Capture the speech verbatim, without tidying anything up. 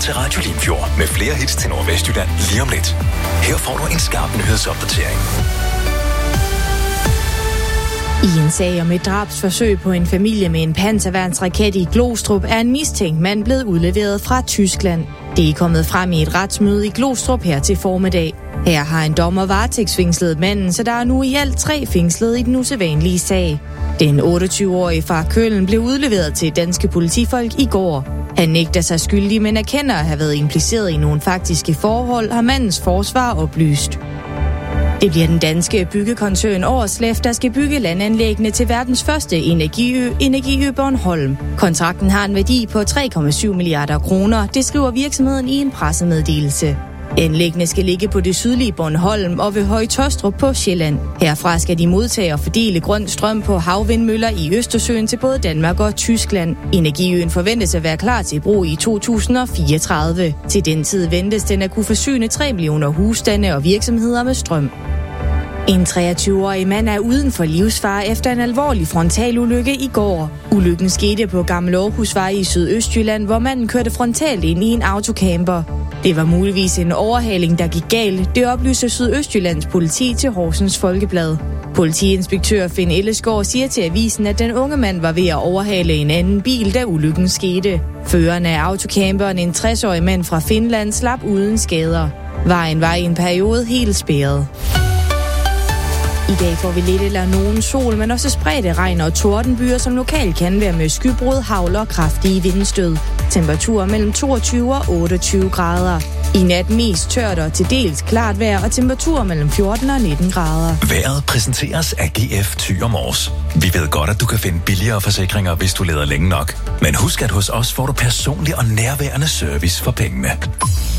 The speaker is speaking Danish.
til Radio Limfjord med flere hits til Nordvestjylland lige om lidt. Her får du en skarp nyhedsopdatering. I en sag om et drabsforsøg på en familie med en panserværnsraket i Glostrup er en mistænkt mand blevet udleveret fra Tyskland. Det er kommet frem i et retsmøde i Glostrup her til formiddag. Her har en dommer varetægtsfængslet manden, så der er nu i alt tre fængslet i den usædvanlige sag. Den otteogtyve-årige fra Køln blev udleveret til danske politifolk i går. Han nægter sig skyldig, men erkender at have været impliceret i nogle faktiske forhold, har mandens forsvar oplyst. Det bliver den danske byggekoncern Årslef, der skal bygge landanlæggene til verdens første energiø, Energiø Bornholm. Kontrakten har en værdi på tre komma syv milliarder kroner, det skriver virksomheden i en pressemeddelelse. Anlæggene skal ligge på det sydlige Bornholm og ved Høje Taastrup på Sjælland. Herfra skal de modtage og fordele grøn strøm på havvindmøller i Østersøen til både Danmark og Tyskland. Energiøen forventes at være klar til brug i to tusind og fireogtredive. Til den tid ventes den at kunne forsyne tre millioner husstande og virksomheder med strøm. En treogtyve-årig mand er uden for livsfare efter en alvorlig frontalulykke i går. Ulykken skete på Gammel Aarhusvej i Sydøstjylland, hvor manden kørte frontalt ind i en autocamper. Det var muligvis en overhaling, der gik galt. Det oplyser Sydøstjyllands politi til Horsens Folkeblad. Politiinspektør Finn Ellesgaard siger til avisen, at den unge mand var ved at overhale en anden bil, da ulykken skete. Føreren af autocamperen, en tres-årig mand fra Finland, slap uden skader. Vejen var i en periode helt spærret. I dag får vi lidt eller nogen sol, men også spredte regn og tordenbyer, som lokalt kan være med skybrud, hagl og kraftige vindstød. Temperaturer mellem toogtyve og otteogtyve grader. I nat mest tørt og til dels klart vejr og temperaturer mellem fjorten og nitten grader. Vejret præsenteres af G F Thyre Mors. Vi ved godt, at du kan finde billigere forsikringer, hvis du leder længe nok. Men husk, at hos os får du personlig og nærværende service for pengene.